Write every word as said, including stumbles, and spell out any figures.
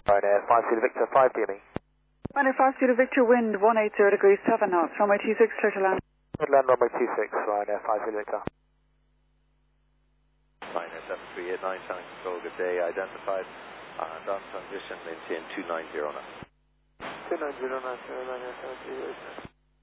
Ryanair five zero Victor five D M E. Ryanair five zero Victor, wind one eighty degrees seven knots, runway two six, clear to land. Good land runway two six, Ryanair five zero Victor. Ryanair seven three eight nine, channel control, good day, identified, and on transition, maintain two nine zero knots. two nine zero nine, Ryanair seven three eight nine.